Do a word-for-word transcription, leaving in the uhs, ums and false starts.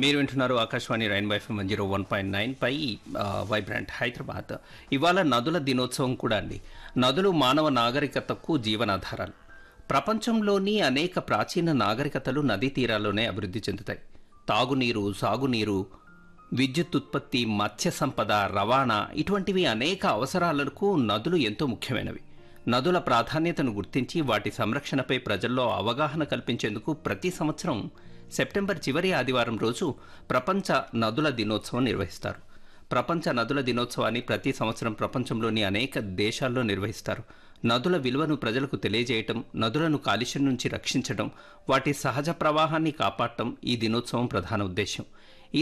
మీరు వింటున్నారు Akashvani rainbow FM one zero one point nine పై ఆ, వైబ్రెంట్ హైదరాబాద్. ఇవాళ నదుల దినోత్సవం కూడా అండి. నదులు మానవ నాగరికతకు జీవనాధారాలు. ప్రపంచంలోని అనేక ప్రాచీన నాగరికతలు నదీ తీరాల్లోనే అభివృద్ధి చెందుతాయి. తాగునీరు, సాగునీరు, విద్యుత్ ఉత్పత్తి, మత్స్య సంపద, రవాణా ఇటువంటివి అనేక అవసరాలకు నదులు ఎంతో ముఖ్యమైనవి. నదుల ప్రాధాన్యతను గుర్తించి వాటి సంరక్షణపై ప్రజల్లో అవగాహన కల్పించేందుకు ప్రతి సంవత్సరం సెప్టెంబర్ చివరి ఆదివారం రోజు ప్రపంచ నదుల దినోత్సవం నిర్వహిస్తారు. ప్రపంచ నదుల దినోత్సవాన్ని ప్రతి సంవత్సరం ప్రపంచంలోని అనేక దేశాల్లో నిర్వహిస్తారు. నదుల విలువను ప్రజలకు తెలియజేయటం, నదులను కాలుష్యం నుంచి రక్షించడం, వాటి సహజ ప్రవాహాన్ని కాపాడటం ఈ దినోత్సవం ప్రధాన ఉద్దేశం.